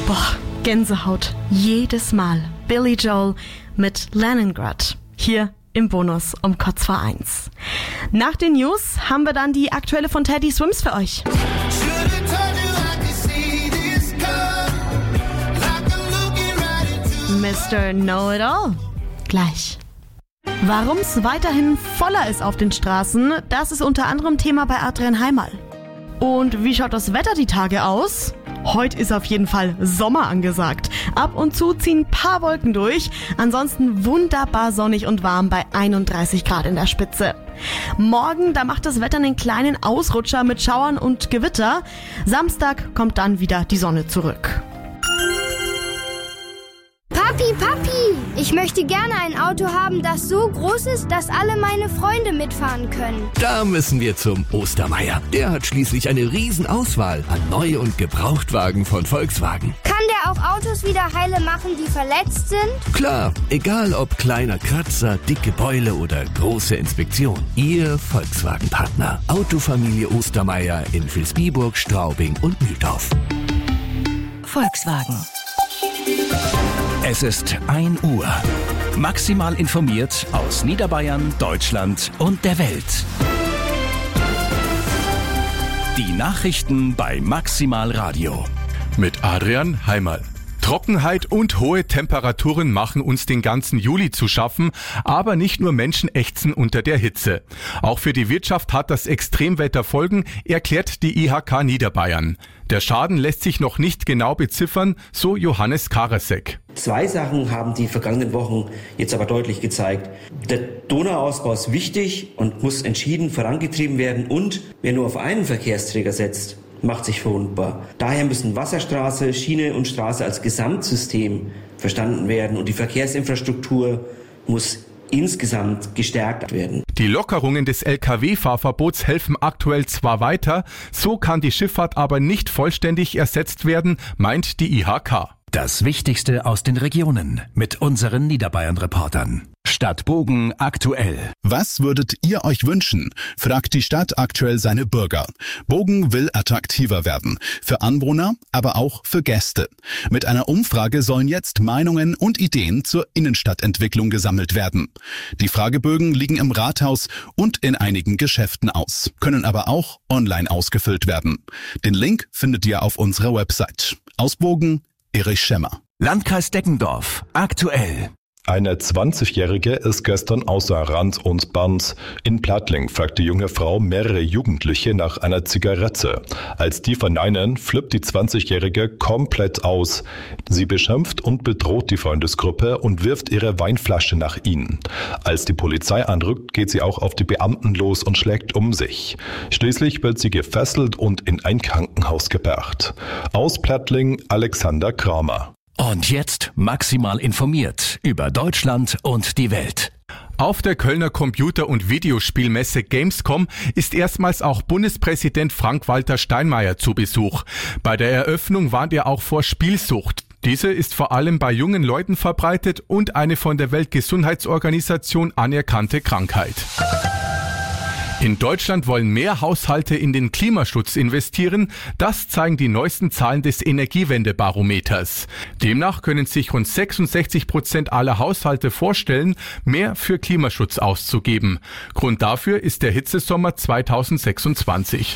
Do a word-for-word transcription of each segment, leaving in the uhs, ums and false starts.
Boah, Gänsehaut. Jedes Mal. Billy Joel mit Leningrad. Hier im Bonus um kurz vor eins. Nach den News haben wir dann die aktuelle von Teddy Swims für euch. Mister Know-It-All. Gleich. Warum es weiterhin voller ist auf den Straßen, das ist unter anderem Thema bei Adrian Heimal. Und wie schaut das Wetter die Tage aus? Heute ist auf jeden Fall Sommer angesagt. Ab und zu ziehen ein paar Wolken durch. Ansonsten wunderbar sonnig und warm bei einunddreißig Grad in der Spitze. Morgen, da macht das Wetter einen kleinen Ausrutscher mit Schauern und Gewitter. Samstag kommt dann wieder die Sonne zurück. Papi, Papi, ich möchte gerne ein Auto haben, das so groß ist, dass alle meine Freunde mitfahren können. Da müssen wir zum Ostermeier. Der hat schließlich eine Riesenauswahl an Neu- und Gebrauchtwagen von Volkswagen. Kann der auch Autos wieder heile machen, die verletzt sind? Klar, egal ob kleiner Kratzer, dicke Beule oder große Inspektion. Ihr Volkswagen-Partner. Autofamilie Ostermeier in Vilsbiburg, Straubing und Mühldorf. Volkswagen. Es ist ein Uhr. Maximal informiert aus Niederbayern, Deutschland und der Welt. Die Nachrichten bei Maximal Radio. Mit Adrian Heimal. Trockenheit und hohe Temperaturen machen uns den ganzen Juli zu schaffen, aber nicht nur Menschen ächzen unter der Hitze. Auch für die Wirtschaft hat das Extremwetter Folgen, erklärt die I H K Niederbayern. Der Schaden lässt sich noch nicht genau beziffern, so Johannes Karasek. Zwei Sachen haben die vergangenen Wochen jetzt aber deutlich gezeigt. Der Donauausbau ist wichtig und muss entschieden vorangetrieben werden, und wer nur auf einen Verkehrsträger setzt, macht sich verwundbar. Daher müssen Wasserstraße, Schiene und Straße als Gesamtsystem verstanden werden, und die Verkehrsinfrastruktur muss insgesamt gestärkt werden. Die Lockerungen des L K W-Fahrverbots helfen aktuell zwar weiter, so kann die Schifffahrt aber nicht vollständig ersetzt werden, meint die I H K. Das Wichtigste aus den Regionen mit unseren Niederbayern-Reportern. Stadt Bogen aktuell. Was würdet ihr euch wünschen? Fragt die Stadt aktuell seine Bürger. Bogen will attraktiver werden. Für Anwohner, aber auch für Gäste. Mit einer Umfrage sollen jetzt Meinungen und Ideen zur Innenstadtentwicklung gesammelt werden. Die Fragebögen liegen im Rathaus und in einigen Geschäften aus, können aber auch online ausgefüllt werden. Den Link findet ihr auf unserer Website. Aus Bogen, Erich Schemmer. Landkreis Deggendorf aktuell. Eine zwanzigjährige ist gestern außer Rand und Band. In Plattling fragt die junge Frau mehrere Jugendliche nach einer Zigarette. Als die verneinen, flippt die zwanzigjährige komplett aus. Sie beschimpft und bedroht die Freundesgruppe und wirft ihre Weinflasche nach ihnen. Als die Polizei anrückt, geht sie auch auf die Beamten los und schlägt um sich. Schließlich wird sie gefesselt und in ein Krankenhaus gebracht. Aus Plattling, Alexander Kramer. Und jetzt maximal informiert über Deutschland und die Welt. Auf der Kölner Computer- und Videospielmesse Gamescom ist erstmals auch Bundespräsident Frank-Walter Steinmeier zu Besuch. Bei der Eröffnung warnt er auch vor Spielsucht. Diese ist vor allem bei jungen Leuten verbreitet und eine von der Weltgesundheitsorganisation anerkannte Krankheit. In Deutschland wollen mehr Haushalte in den Klimaschutz investieren. Das zeigen die neuesten Zahlen des Energiewendebarometers. Demnach können sich rund sechsundsechzig Prozent aller Haushalte vorstellen, mehr für Klimaschutz auszugeben. Grund dafür ist der Hitzesommer zweitausendsechsundzwanzig.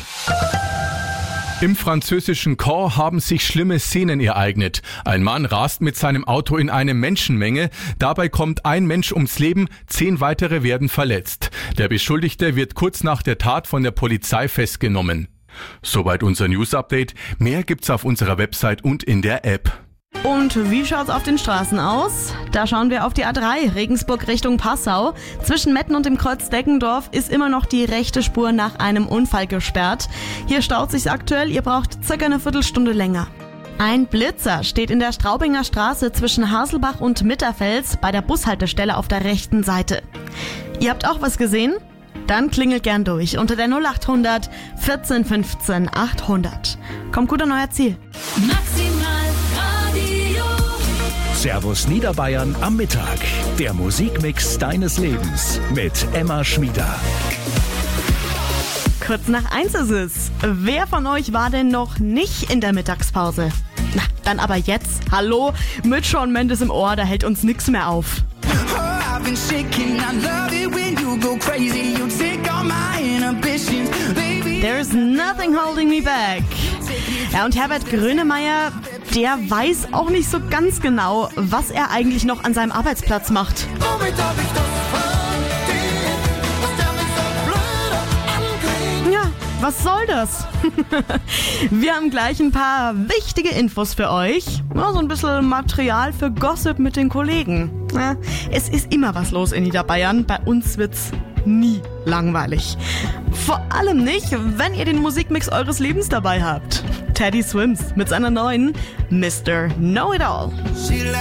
Im französischen Caen haben sich schlimme Szenen ereignet. Ein Mann rast mit seinem Auto in eine Menschenmenge. Dabei kommt ein Mensch ums Leben, zehn weitere werden verletzt. Der Beschuldigte wird kurz nach der Tat von der Polizei festgenommen. Soweit unser News-Update. Mehr gibt's auf unserer Website und in der App. Und wie schaut's auf den Straßen aus? Da schauen wir auf die A drei, Regensburg Richtung Passau. Zwischen Metten und dem Kreuz Deggendorf ist immer noch die rechte Spur nach einem Unfall gesperrt. Hier staut sich's aktuell, ihr braucht circa eine Viertelstunde länger. Ein Blitzer steht in der Straubinger Straße zwischen Haselbach und Mitterfels bei der Bushaltestelle auf der rechten Seite. Ihr habt auch was gesehen? Dann klingelt gern durch unter der null acht hundert vierzehn fünfzehn achthundert. Kommt gut an euer Ziel. Maximal Radio. Servus Niederbayern am Mittag. Der Musikmix deines Lebens mit Emma Schmieder. Kurz nach eins ist es. Wer von euch war denn noch nicht in der Mittagspause? Na, dann aber jetzt. Hallo, mit Shawn Mendes im Ohr, da hält uns nix mehr auf. There's nothing holding me back. Ja, und Herbert Grönemeyer, der weiß auch nicht so ganz genau, was er eigentlich noch an seinem Arbeitsplatz macht. Ja, was soll das? Wir haben gleich ein paar wichtige Infos für euch. Ja, so ein bisschen Material für Gossip mit den Kollegen. Ja, es ist immer was los in Niederbayern. Bei uns wird's nie langweilig. Vor allem nicht, wenn ihr den Musikmix eures Lebens dabei habt. Teddy Swims mit seiner neuen Mister Know-It-All.